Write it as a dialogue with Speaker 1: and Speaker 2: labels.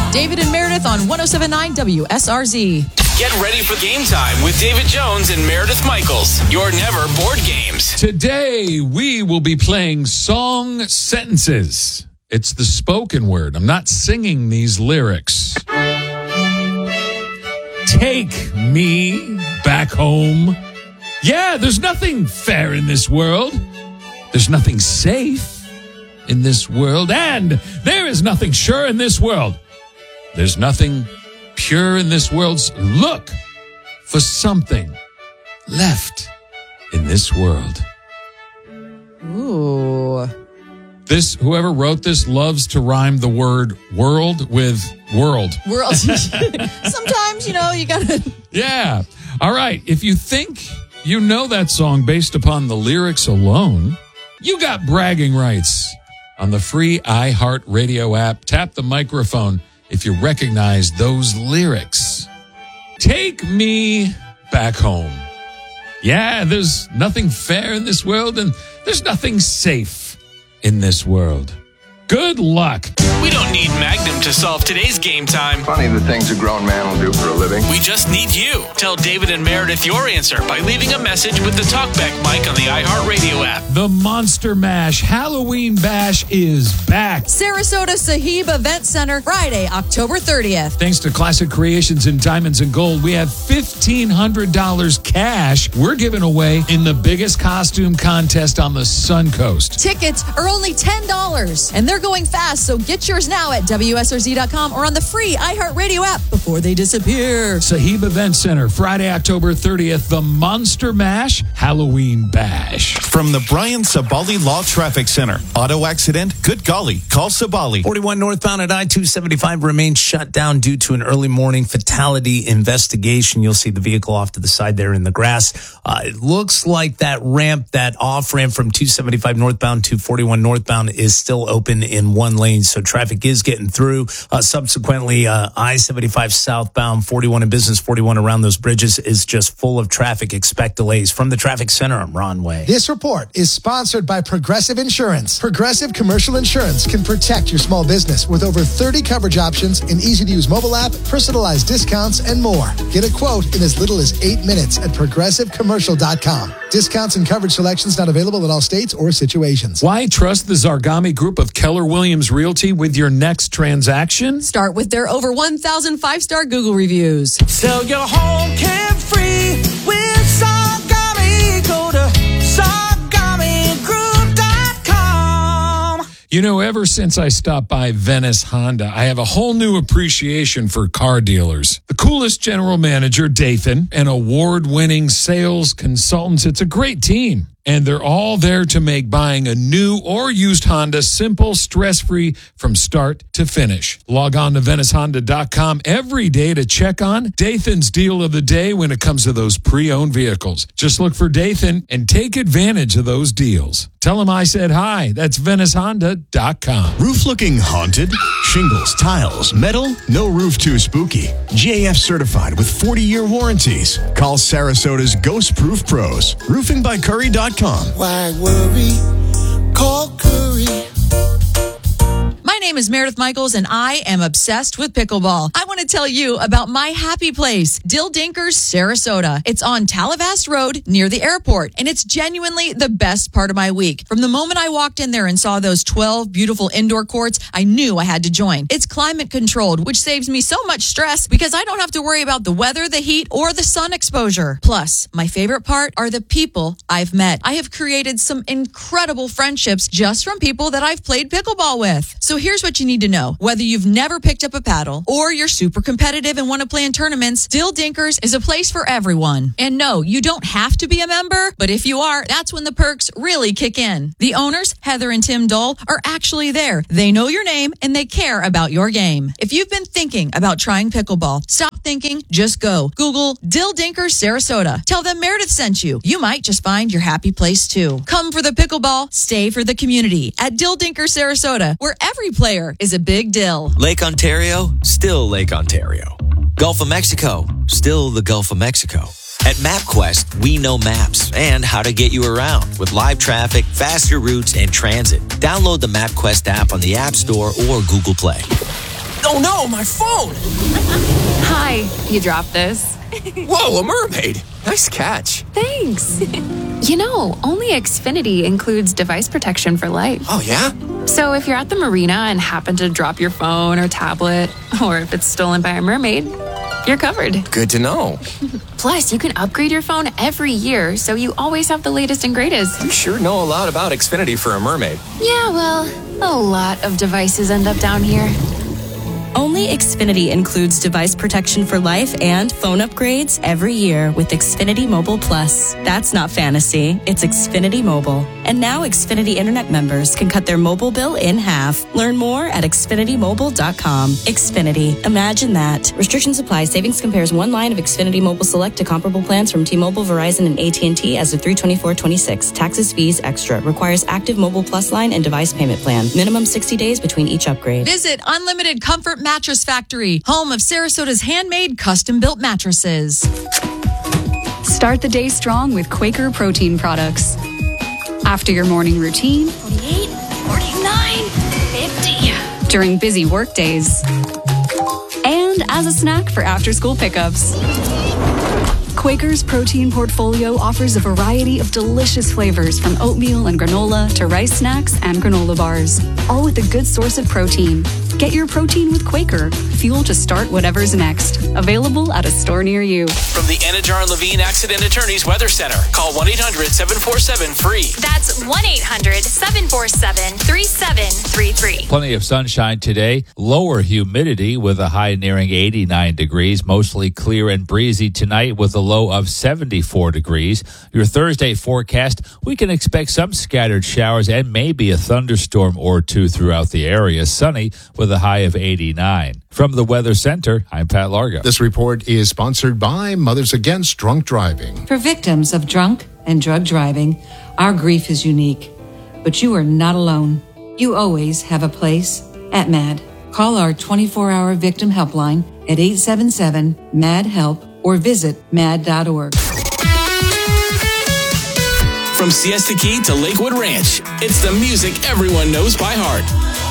Speaker 1: David and Meredith on 107.9 WSRZ.
Speaker 2: Get ready for Game Time with David Jones and Meredith Michaels. Your never bored games.
Speaker 3: Today, we will be playing song sentences. It's the spoken word. I'm not singing these lyrics. Take me back home. Yeah, there's nothing fair in this world. There's nothing safe in this world. And there is nothing sure in this world. There's nothing pure in this world. Look for something left in this world.
Speaker 1: Ooh.
Speaker 3: Whoever wrote this loves to rhyme the word world with world.
Speaker 1: World. Sometimes, you gotta.
Speaker 3: Yeah. All right. If you think you know that song based upon the lyrics alone, you got bragging rights. On the free iHeartRadio app, tap the microphone if you recognize those lyrics. Take me back home. Yeah, there's nothing fair in this world, and there's nothing safe in this world. Good luck.
Speaker 2: We don't need Magnum to solve today's Game Time.
Speaker 4: Funny the things a grown man will do for a living.
Speaker 2: We just need you. Tell David and Meredith your answer by leaving a message with the TalkBack mic on the iHeartRadio app.
Speaker 3: The Monster Mash Halloween Bash is back.
Speaker 1: Sarasota Sahib Event Center, Friday, October 30th.
Speaker 3: Thanks to Classic Creations in Diamonds and Gold, we have $1,500 cash we're giving away in the biggest costume contest on the Sun Coast.
Speaker 1: Tickets are only $10, and they're going fast, so get yours now at WSRZ.com or on the free iHeartRadio app before they disappear.
Speaker 3: Sahib Event Center, Friday, October 30th, the Monster Mash Halloween Bash.
Speaker 5: From the Brian Sabali Law Traffic Center. Auto accident? Good golly. Call Sabali.
Speaker 6: 41 northbound at I-275 remains shut down due to an early morning fatality investigation. You'll see the vehicle off to the side there in the grass. It looks like that off-ramp from 275 northbound to 41 northbound is still open in one lane, so traffic is getting through. Subsequently, I-75 southbound, 41 and Business 41 around those bridges is just full of traffic. Expect delays. From the traffic center, I'm Ron Way.
Speaker 7: This report is sponsored by Progressive Insurance. Progressive Commercial Insurance can protect your small business with over 30 coverage options, an easy-to-use mobile app, personalized discounts, and more. Get a quote in as little as 8 minutes at progressivecommercial.com. Discounts and coverage selections not available in all states or situations.
Speaker 3: Why trust the Zargami Group of Keller Williams Realty with your next transaction?
Speaker 1: Start with their over 1,000 five-star Google reviews.
Speaker 8: Sell your home carefree with Zargami. Go to ZargamiGroup.com.
Speaker 3: Ever since I stopped by Venice Honda, I have a whole new appreciation for car dealers. The coolest general manager, Dathan, and award-winning sales consultants. It's a great team. And they're all there to make buying a new or used Honda simple, stress-free from start to finish. Log on to VeniceHonda.com every day to check on Dathan's deal of the day when it comes to those pre-owned vehicles. Just look for Dathan and take advantage of those deals. Tell them I said hi. That's VeniceHonda.com.
Speaker 5: Roof looking haunted? Shingles, tiles, metal? No roof too spooky. GAF certified with 40-year warranties. Call Sarasota's Ghost Proof Pros. RoofingByCurry.com.
Speaker 8: Why worry? Call Curry.
Speaker 1: My name is Meredith Michaels, and I am obsessed with pickleball. I want to tell you about my happy place, Dill Dinkers, Sarasota. It's on Talavast Road near the airport, and it's genuinely the best part of my week. From the moment I walked in there and saw those 12 beautiful indoor courts, I knew I had to join. It's climate controlled, which saves me so much stress because I don't have to worry about the weather, the heat, or the sun exposure. Plus, my favorite part are the people I've met. I have created some incredible friendships just from people that I've played pickleball with. So here's what you need to know. Whether you've never picked up a paddle or you're super competitive and want to play in tournaments, Dill Dinkers is a place for everyone. And no, you don't have to be a member, but if you are, that's when the perks really kick in. The owners, Heather and Tim Dole, are actually there. They know your name and they care about your game. If you've been thinking about trying pickleball, stop thinking, just go. Google Dill Dinkers Sarasota. Tell them Meredith sent you. You might just find your happy place too. Come for the pickleball, stay for the community at Dill Dinkers Sarasota, where every player is a big deal.
Speaker 9: Lake Ontario, still Lake Ontario. Gulf of Mexico, still the Gulf of Mexico. At MapQuest, we know maps and how to get you around with live traffic, faster routes, and transit. Download the MapQuest app on the App Store or Google Play.
Speaker 10: Oh no, my phone!
Speaker 11: Hi, you dropped this.
Speaker 10: Whoa, a mermaid! Nice catch.
Speaker 11: Thanks. You know, only Xfinity includes device protection for life.
Speaker 10: Oh, yeah?
Speaker 11: So if you're at the marina and happen to drop your phone or tablet, or if it's stolen by a mermaid, you're covered.
Speaker 10: Good to know.
Speaker 11: Plus, you can upgrade your phone every year, so you always have the latest and greatest.
Speaker 10: You sure know a lot about Xfinity for a mermaid.
Speaker 11: Yeah, well, a lot of devices end up down here.
Speaker 12: Only Xfinity includes device protection for life and phone upgrades every year with Xfinity Mobile Plus. That's not fantasy, it's Xfinity Mobile. And now Xfinity Internet members can cut their mobile bill in half. Learn more at XfinityMobile.com. Xfinity. Imagine that. Restrictions apply. Savings compares one line of Xfinity Mobile Select to comparable plans from T-Mobile, Verizon, and AT&T as of 3/24/26. Taxes, fees, extra. Requires active Mobile Plus line and device payment plan. Minimum 60 days between each upgrade.
Speaker 1: Visit Unlimited Comfort Mattress Factory, home of Sarasota's handmade custom-built mattresses.
Speaker 13: Start the day strong with Quaker protein products. After your morning routine,
Speaker 14: 48, 49, 50.
Speaker 13: During busy work days, and as a snack for after-school pickups. Quaker's protein portfolio offers a variety of delicious flavors from oatmeal and granola to rice snacks and granola bars, all with a good source of protein. Get your protein with Quaker, fuel to start whatever's next. Available at a store near you.
Speaker 2: From the Anajar and Levine Accident Attorneys Weather Center, call 1-800-747-FREE.
Speaker 14: That's 1-800-747-3733.
Speaker 15: Plenty of sunshine today, lower humidity with a high nearing 89 degrees, mostly clear and breezy tonight with a low of 74 degrees. Your Thursday forecast, we can expect some scattered showers and maybe a thunderstorm or two throughout the area. Sunny with a high of 89. From the Weather Center, I'm Pat Largo.
Speaker 16: This report is sponsored by Mothers Against Drunk Driving.
Speaker 17: For victims of drunk and drug driving, our grief is unique. But you are not alone. You always have a place at MAD. Call our 24-hour victim helpline at 877-MAD-HELP or visit mad.org.
Speaker 2: From Siesta Key to Lakewood Ranch, it's the music everyone knows by heart.